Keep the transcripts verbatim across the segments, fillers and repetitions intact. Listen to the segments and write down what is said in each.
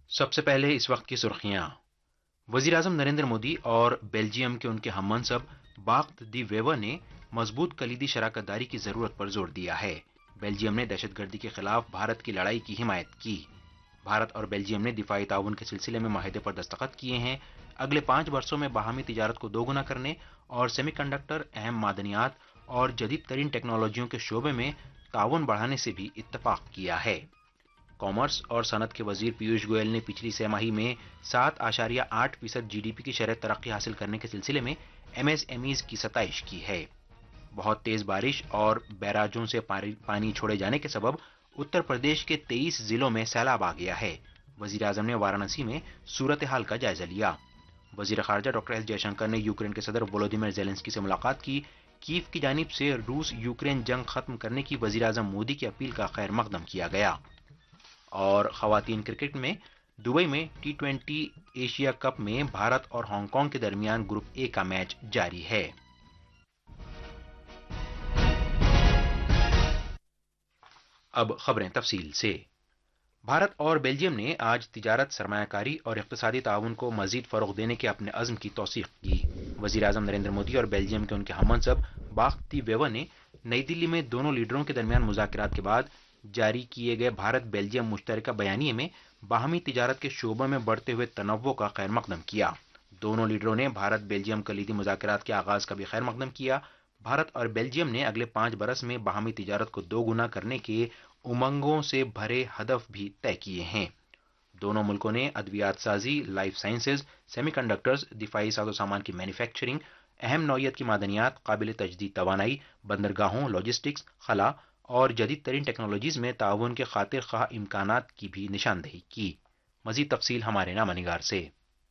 سب سے پہلے اس وقت کی سرخیاں۔ وزیر اعظم نریندر مودی اور بیلجیم کے ان کے ہم منصب باخت دی ویور نے مضبوط کلیدی شراکت داری کی ضرورت پر زور دیا ہے۔ بیلجیم نے دہشت گردی کے خلاف بھارت کی لڑائی کی حمایت کی۔ بھارت اور بیلجیم نے دفاعی تعاون کے سلسلے میں معاہدے پر دستخط کیے ہیں۔ اگلے پانچ برسوں میں باہمی تجارت کو دوگنا کرنے اور سیمی کنڈکٹر، اہم معدنیات اور جدید ترین ٹیکنالوجیوں کے شعبے میں تعاون بڑھانے سے بھی اتفاق کیا ہے۔ کامرس اور صنعت کے وزیر پیوش گوئل نے پچھلی سہ ماہی میں سات اشاریہ آٹھ فیصد جی ڈی پی کی شرح ترقی حاصل کرنے کے سلسلے میں ایم ایس ایم ایز کی ستائش کی ہے۔ بہت تیز بارش اور بیراجوں سے پانی چھوڑے جانے کے سبب اتر پردیش کے تیئیس ضلعوں میں سیلاب آ گیا ہے۔ وزیر اعظم نے وارانسی میں صورتحال کا جائزہ لیا۔ وزیر خارجہ ڈاکٹر ایس جے شنکر نے یوکرین کے صدر ولودیمیر زیلنسکی سے ملاقات کی۔ کیف کی جانب سے روس یوکرین جنگ ختم کرنے کی وزیر اعظم مودی کی اپیل کا خیر مقدم کیا گیا۔ اور خواتین کرکٹ میں دبئی میں ٹی ٹوینٹی ایشیا کپ میں بھارت اور ہانگ کانگ کے درمیان گروپ اے کا میچ جاری ہے۔ اب خبریں تفصیل سے۔ بھارت اور بیلجیم نے آج تجارت، سرمایہ کاری اور اقتصادی تعاون کو مزید فروغ دینے کے اپنے عزم کی توثیق کی۔ وزیر اعظم نریندر مودی اور بیلجیم کے ان کے ہم منصب باخت دی ویور نے نئی دلی میں دونوں لیڈروں کے درمیان مذاکرات کے بعد جاری کیے گئے بھارت بیلجیم مشترکہ بیانیے میں باہمی تجارت کے شعبوں میں بڑھتے ہوئے تنوع کا خیر مقدم کیا۔ دونوں لیڈروں نے بھارت بیلجیم کلیدی مذاکرات کے آغاز کا بھی خیر مقدم کیا۔ بھارت اور بیلجیم نے اگلے پانچ برس میں باہمی تجارت کو دو گنا کرنے کے امنگوں سے بھرے ہدف بھی طے کیے ہیں۔ دونوں ملکوں نے ادویات سازی، لائف سائنسز، سیمی کنڈکٹرز، دفاعی ساز و سامان کی مینوفیکچرنگ، اہم نوعیت کی معدنیات، قابل تجدید توانائی، بندرگاہوں، لاجسٹکس، خلا اور جدید ترین ٹیکنالوجیز میں تعاون کے خاطر خواہ امکانات کی بھی نشاندہی کی۔ مزید تفصیل ہمارے نامہ نگار سے۔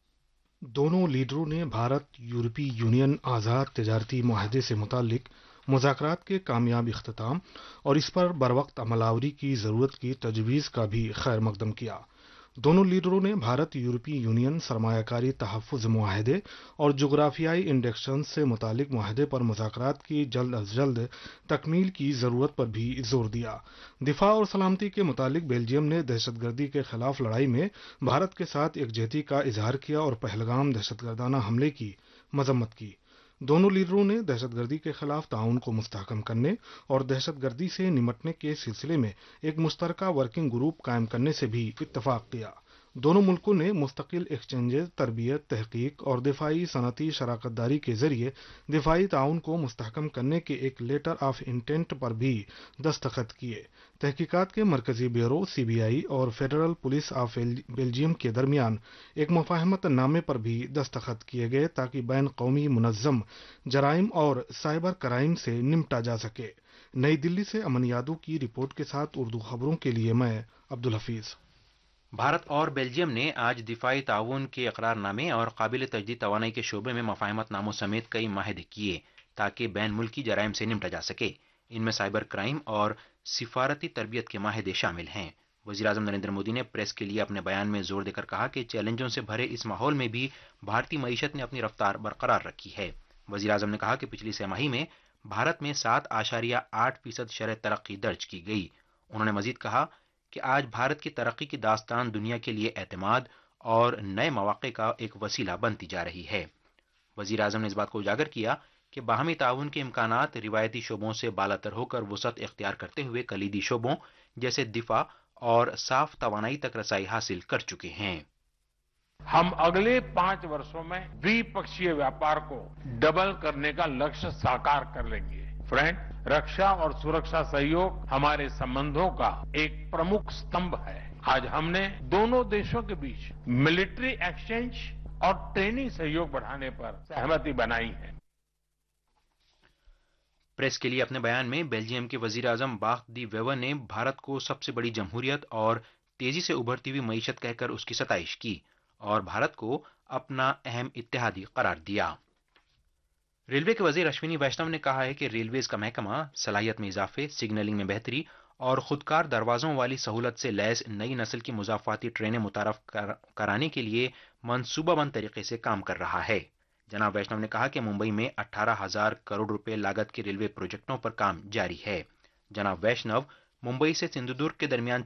دونوں لیڈروں نے بھارت یورپی یونین آزاد تجارتی معاہدے سے متعلق مذاکرات کے کامیاب اختتام اور اس پر بروقت عمل آوری کی ضرورت کی تجویز کا بھی خیر مقدم کیا۔ دونوں لیڈروں نے بھارت یورپی یونین سرمایہ کاری تحفظ معاہدے اور جغرافیائی انڈیکشن سے متعلق معاہدے پر مذاکرات کی جلد از جلد تکمیل کی ضرورت پر بھی زور دیا۔ دفاع اور سلامتی کے متعلق بیلجیم نے دہشت گردی کے خلاف لڑائی میں بھارت کے ساتھ یکجہتی کا اظہار کیا اور پہلگام دہشت گردانہ حملے کی مذمت کی۔ دونوں لیڈروں نے دہشت گردی کے خلاف تعاون کو مستحکم کرنے اور دہشت گردی سے نمٹنے کے سلسلے میں ایک مشترکہ ورکنگ گروپ قائم کرنے سے بھی اتفاق کیا۔ دونوں ملکوں نے مستقل ایکسچینجز، تربیت، تحقیق اور دفاعی صنعتی شراکت داری کے ذریعے دفاعی تعاون کو مستحکم کرنے کے ایک لیٹر آف انٹینٹ پر بھی دستخط کیے۔ تحقیقات کے مرکزی بیورو سی بی آئی اور فیڈرل پولیس آف بیلجیم کے درمیان ایک مفاہمت نامے پر بھی دستخط کیے گئے تاکہ بین قومی منظم جرائم اور سائبر کرائم سے نمٹا جا سکے۔ نئی دلی سے امن یادو کی رپورٹ کے ساتھ اردو خبروں کے لیے میں عبدالحفیظ۔ بھارت اور بیلجیم نے آج دفاعی تعاون کے اقرار نامے اور قابل تجدید توانائی کے شعبے میں مفاہمت ناموں سمیت کئی معاہدے کیے تاکہ بین ملکی جرائم سے نمٹا جا سکے۔ ان میں سائبر کرائم اور سفارتی تربیت کے معاہدے شامل ہیں۔ وزیر اعظم نریندر مودی نے پریس کے لیے اپنے بیان میں زور دے کر کہا کہ چیلنجوں سے بھرے اس ماحول میں بھی بھارتی معیشت نے اپنی رفتار برقرار رکھی ہے۔ وزیر اعظم نے کہا کہ پچھلی سہ ماہی میں بھارت میں سات اشاریہ آٹھ فیصد شرح ترقی درج کی گئی۔ انہوں نے مزید کہا کہ آج بھارت کی ترقی کی داستان دنیا کے لیے اعتماد اور نئے مواقع کا ایک وسیلہ بنتی جا رہی ہے۔ وزیر اعظم نے اس بات کو اجاگر کیا کہ باہمی تعاون کے امکانات روایتی شعبوں سے بالاتر ہو کر وسعت اختیار کرتے ہوئے کلیدی شعبوں جیسے دفاع اور صاف توانائی تک رسائی حاصل کر چکے ہیں۔ ہم اگلے پانچ برسوں میں द्विपक्षीय व्यापार को डबल करने का लक्ष्य साकार कर लेंगे। फ्रेंड, रक्षा और सुरक्षा सहयोग हमारे संबंधों का एक प्रमुख स्तंभ है। आज हमने दोनों देशों के बीच मिलिट्री एक्सचेंज और ट्रेनिंग सहयोग बढ़ाने पर सहमति बनाई है। प्रेस के लिए अपने बयान में बेल्जियम के वजीर आजम बाख्त दी वेवर ने भारत को सबसे बड़ी जमहूरियत और तेजी से उभरती हुई मईशत कहकर उसकी सताइश की और भारत को अपना अहम इत्तेहादी करार दिया। रेलवे के वजीर अश्विनी वैष्णव ने कहा है कि रेलवेज का महकमा सलाहियत में इजाफे, सिग्नलिंग में बेहतरी और खुदकार दरवाजों वाली सहूलत से लैस नई नस्ल की मुजाफाती ट्रेनें मुतारफ कर, कराने के लिए मनसूबाबंद तरीके से काम कर रहा है। जनाब वैष्णव ने कहा कि मुंबई में अठारह हजार करोड़ रुपए लागत के रेलवे प्रोजेक्टों पर काम जारी है। जनाब वैष्णव मुंबई से सिंधुदुर्ग के दरमियान